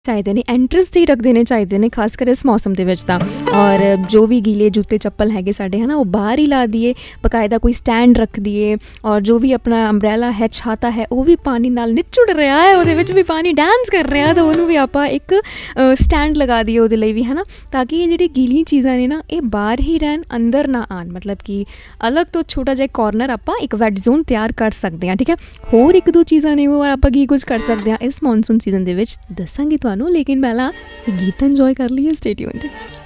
ਚਾਹੀਦੇ ਨੇ, ਐਂਟਰੈਂਸ 'ਤੇ ਹੀ ਰੱਖਦੇ ਨੇ ਚਾਹੀਦੇ ਨੇ, ਖਾਸ ਕਰ ਇਸ ਮੌਸਮ ਦੇ ਵਿੱਚ ਤਾਂ। ਔਰ ਜੋ ਵੀ ਗੀਲੇ ਜੁੱਤੇ ਚੱਪਲ ਹੈਗੇ ਸਾਡੇ ਹੈ ਨਾ, ਉਹ ਬਾਹਰ ਹੀ ਲਾ ਦੀਏ, ਬਕਾਇਦਾ ਕੋਈ ਸਟੈਂਡ ਰੱਖ ਦੀਏ। ਔਰ ਜੋ ਵੀ ਆਪਣਾ ਅੰਬਰੈਲਾ ਹੈ, ਛਾਤਾ ਹੈ, ਉਹ ਵੀ ਪਾਣੀ ਨਾਲ ਨਿਚੁੜ ਰਿਹਾ ਹੈ, ਉਹਦੇ ਵਿੱਚ ਵੀ ਪਾਣੀ ਡਾਂਸ ਕਰ ਰਿਹਾ, ਤਾਂ ਉਹਨੂੰ ਵੀ ਆਪਾਂ ਇੱਕ ਸਟੈਂਡ ਲਗਾ ਦਈਏ ਉਹਦੇ ਲਈ ਵੀ, ਹੈ ਨਾ, ਤਾਂ ਕਿ ਇਹ ਜਿਹੜੀ ਗੀਲੀਆਂ ਚੀਜ਼ਾਂ ਨੇ ਨਾ, ਇਹ ਬਾਹਰ ਹੀ ਰਹਿਣ, ਅੰਦਰ ਨਾ ਆਉਣ। ਮਤਲਬ ਕਿ ਅਲੱਗ ਤੋਂ ਛੋਟਾ ਜਿਹਾ ਕੋਰਨਰ ਆਪਾਂ ਇੱਕ ਵੈਟ ਜ਼ੋਨ ਤਿਆਰ ਕਰ ਸਕਦੇ ਹਾਂ, ਠੀਕ ਹੈ। ਹੋਰ ਇੱਕ ਦੋ ਚੀਜ਼ਾਂ ਨੇ ਉਹ ਆਪਾਂ ਕੀ ਕੁਝ ਕਰ ਸਕਦੇ ਹਾਂ ਇਸ ਮੌਨਸੂਨ ਸੀਜ਼ਨ ਦੇ ਵਿੱਚ, ਦੱਸਾਂਗੀ ਤੁਹਾਨੂੰ, ਲੇਕਿਨ ਪਹਿਲਾਂ ਇਹ ਗੀਤ ਇੰਜੋਏ ਕਰ ਲਈਏ। Stay tuned.